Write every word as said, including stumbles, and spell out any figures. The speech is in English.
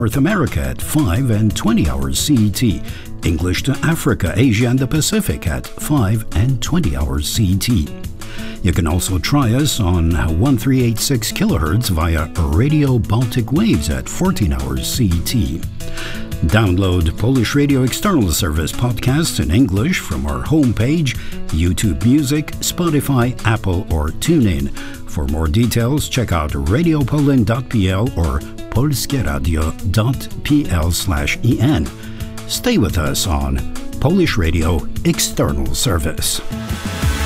North America at five and twenty hours C E T. English to Africa, Asia and the Pacific at five and twenty hours C E T. You can also try us on thirteen eighty-six kilohertz via Radio Baltic Waves at fourteen hours C E T. Download Polish Radio External Service podcasts in English from our homepage, YouTube Music, Spotify, Apple or TuneIn. For more details, check out radio poland dot p l or polskieradio dot p l slash e n. Stay with us on Polish Radio External Service.